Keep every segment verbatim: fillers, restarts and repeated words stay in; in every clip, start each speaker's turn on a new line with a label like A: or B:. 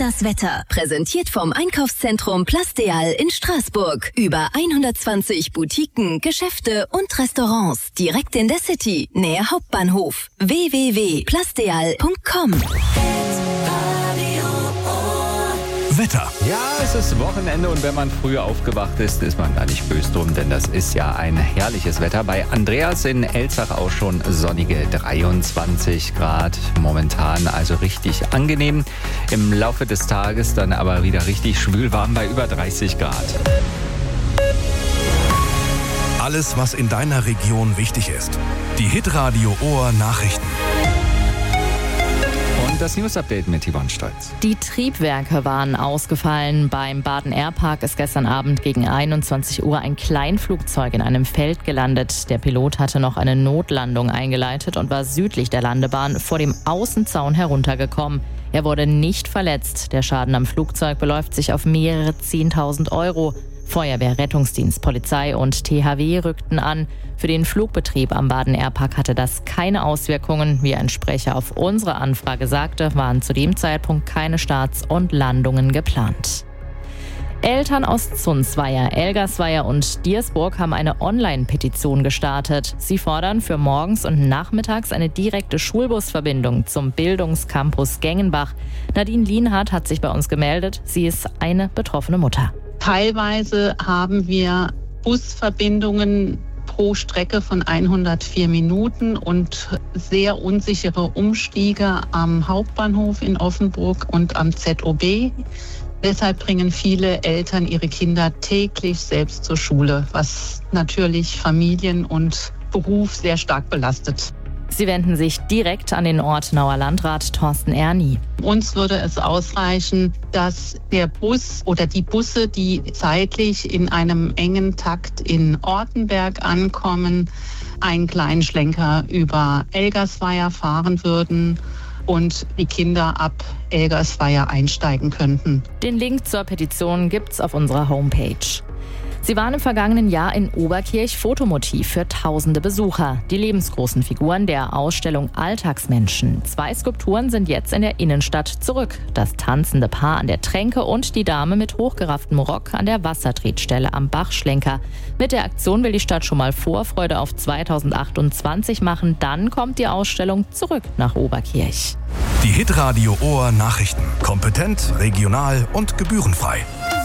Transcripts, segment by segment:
A: das Wetter. Präsentiert vom Einkaufszentrum Plasteal in Straßburg. Über hundertzwanzig Boutiquen, Geschäfte und Restaurants. Direkt in der City, nähe Hauptbahnhof. w w w punkt plasteal punkt com.
B: Wetter.
C: Ja, es ist Wochenende und wenn man früh aufgewacht ist, ist man gar nicht böse drum, denn das ist ja ein herrliches Wetter. Bei Andreas in Elzach auch schon sonnige dreiundzwanzig Grad momentan, also richtig angenehm. Im Laufe des Tages dann aber wieder richtig schwülwarm bei über dreißig Grad.
B: Alles, was in deiner Region wichtig ist. Die Hitradio Ohr Nachrichten.
C: Und das News-Update mit Yvonne Stolz.
D: Die Triebwerke waren ausgefallen. Beim Baden-Airpark ist gestern Abend gegen einundzwanzig Uhr ein Kleinflugzeug in einem Feld gelandet. Der Pilot hatte noch eine Notlandung eingeleitet und war südlich der Landebahn vor dem Außenzaun heruntergekommen. Er wurde nicht verletzt. Der Schaden am Flugzeug beläuft sich auf mehrere Zehntausend Euro. Feuerwehr, Rettungsdienst, Polizei und T H W rückten an. Für den Flugbetrieb am Baden-Airpark hatte das keine Auswirkungen. Wie ein Sprecher auf unsere Anfrage sagte, waren zu dem Zeitpunkt keine Starts und Landungen geplant. Eltern aus Zunzweier, Elgersweier und Diersburg haben eine Online-Petition gestartet. Sie fordern für morgens und nachmittags eine direkte Schulbusverbindung zum Bildungscampus Gengenbach. Nadine Lienhardt hat sich bei uns gemeldet. Sie ist eine betroffene Mutter.
E: Teilweise haben wir Busverbindungen pro Strecke von hundertvier Minuten und sehr unsichere Umstiege am Hauptbahnhof in Offenburg und am Z O B. Deshalb bringen viele Eltern ihre Kinder täglich selbst zur Schule, was natürlich Familien und Beruf sehr stark belastet.
D: Sie wenden sich direkt an den Ortenauer Landrat Thorsten Erni.
E: Uns würde es ausreichen, dass der Bus oder die Busse, die zeitlich in einem engen Takt in Ortenberg ankommen, einen kleinen Schlenker über Elgersweier fahren würden und die Kinder ab Elgersweier einsteigen könnten.
D: Den Link zur Petition gibt's auf unserer Homepage. Sie waren im vergangenen Jahr in Oberkirch Fotomotiv für tausende Besucher. Die lebensgroßen Figuren der Ausstellung Alltagsmenschen. Zwei Skulpturen sind jetzt in der Innenstadt zurück. Das tanzende Paar an der Tränke und die Dame mit hochgerafftem Rock an der Wassertretstelle am Bachschlenker. Mit der Aktion will die Stadt schon mal Vorfreude auf zweitausendachtundzwanzig machen. Dann kommt die Ausstellung zurück nach Oberkirch.
B: Die Hitradio Ohr Nachrichten. Kompetent, regional und gebührenfrei.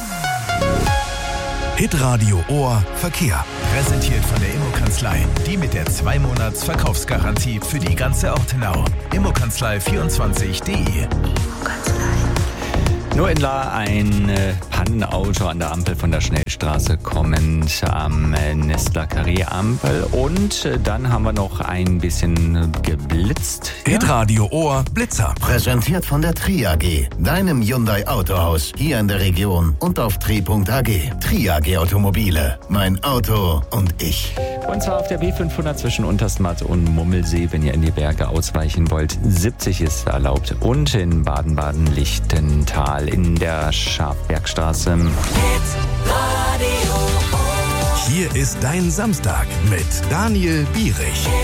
B: Hitradio Ohr Verkehr.
F: Präsentiert von der Immokanzlei. Die mit der zwei Monats Verkaufsgarantie für die ganze Ortenau. immokanzlei vierundzwanzig punkt de.
C: Nur in La ein äh, Pannenauto an der Ampel von der Schnellstraße kommend am äh, Nestler Carré-Ampel. Und äh, dann haben wir noch ein bisschen geblitzt.
B: Hitradio Ohr Blitzer.
G: Präsentiert von der Tri A G, deinem Hyundai Autohaus hier in der Region und auf tri punkt a g. Tri A G Automobile, mein Auto und ich.
C: Und zwar auf der B fünfhundert zwischen Untersmatt und Mummelsee, wenn ihr in die Berge ausweichen wollt. siebzig ist erlaubt. Und in Baden-Baden-Lichtental in der Schafbergstraße.
B: Hier ist dein Samstag mit Daniel Bierich.